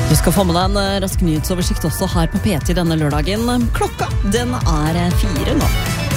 Du skal få med deg en rask nyhetsoversikt også her på P3 denne lørdagen. Klokka, den er 4 nå.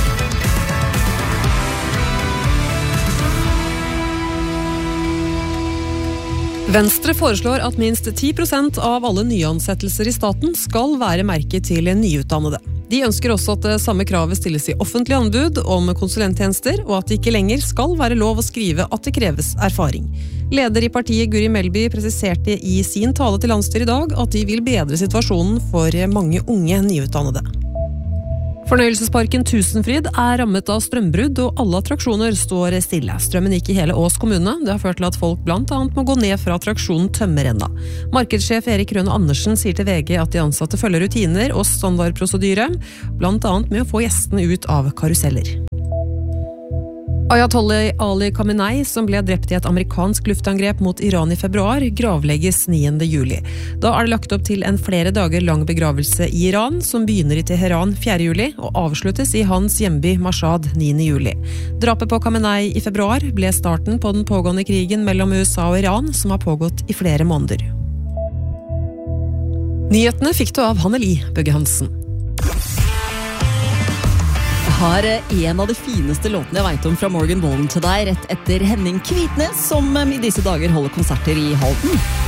Venstre foreslår at minst 10% av alle nyansettelser i staten skal være merket til nyutdannede. De ønsker også at det samme kravet stilles i offentlig anbud om konsulenttjenester, og at det ikke lenger skal være lov å skrive at det kreves erfaring. Leder i partiet Guri Melby presiserte i sin tale til landsstyret i dag at de vil bedre situasjonen for mange unge nyutdannede. Fornøyelsesparken Tusenfryd er rammet av strømbrudd, og alle attraksjoner står stille. Strømmen gikk i hele Ås kommune. Det har ført til at folk blant annet må gå ned fra attraksjonen Tømmerrenna. Markedssjef Erik Rønne Andersen sier til VG at de ansatte følger rutiner og standardprosedyre, blant annet med å få gjestene ut av karuseller. Ayatollah Ali Khamenei, som ble drept i et amerikansk luftangrep mot Iran i februar, gravlegges 9. juli. Da er det lagt opp til en flere dager lang begravelse i Iran, som begynner i Teheran 4. juli og avsluttes i hans hjemby Mashhad 9. juli. Drapet på Khamenei i februar ble starten på den pågående krigen mellom USA og Iran, som har pågått i flere måneder. Nyhetene fikk du av Hanneli Bøgge Hansen. Har en av de fineste låtene jeg vet om fra Morgan Wallen til deg, rett etter Henning Kvitnes, som i disse dager holder konserter i Halden.